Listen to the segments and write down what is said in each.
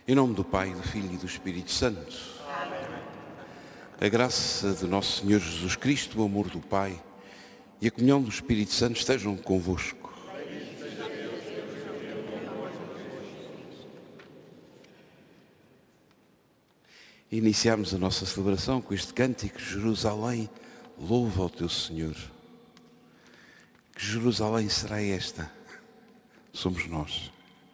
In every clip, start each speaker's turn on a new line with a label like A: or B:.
A: Em nome do Pai, do Filho e do Espírito Santo. A graça de nosso Senhor Jesus Cristo, o amor do Pai e a comunhão do Espírito Santo estejam convosco. Iniciamos a nossa celebração com este cântico: Jerusalém, louva ao teu Senhor. Que Jerusalém será esta? Somos nós.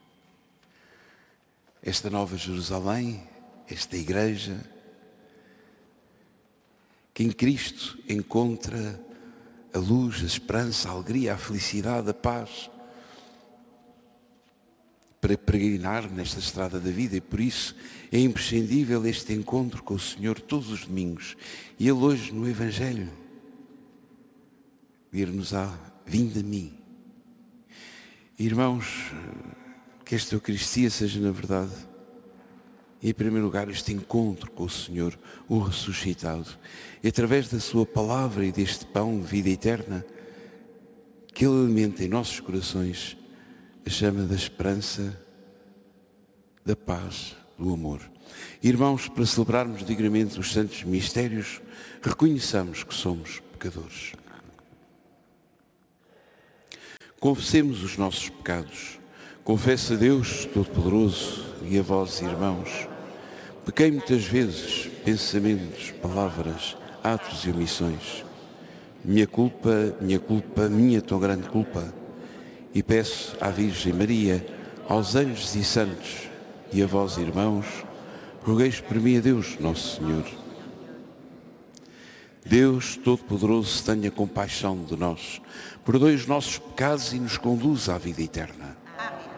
A: Esta nova Jerusalém, esta igreja, que em Cristo encontra a luz, a esperança, a alegria, a felicidade, a paz, para peregrinar nesta estrada da vida, e por isso é imprescindível este encontro com o Senhor todos os domingos. E Ele hoje no Evangelho dir-nos-á: vinde a mim. Irmãos, que esta Eucaristia seja, na verdade, em primeiro lugar, este encontro com o Senhor, o ressuscitado, e através da sua palavra e deste pão de vida eterna, que Ele alimenta em nossos corações a chama da esperança, da paz, do amor. Irmãos, para celebrarmos dignamente os santos mistérios, reconheçamos que somos pecadores. Confessemos os nossos pecados. Confesso a Deus Todo-Poderoso e a vós, irmãos. Pequei muitas vezes, pensamentos, palavras, atos e omissões. Minha culpa, minha tão grande culpa. E peço à Virgem Maria, aos anjos e santos e a vós, irmãos, rogueis por mim a Deus, nosso Senhor. Deus Todo-Poderoso, tenha compaixão de nós, perdoe os nossos pecados e nos conduza à vida eterna.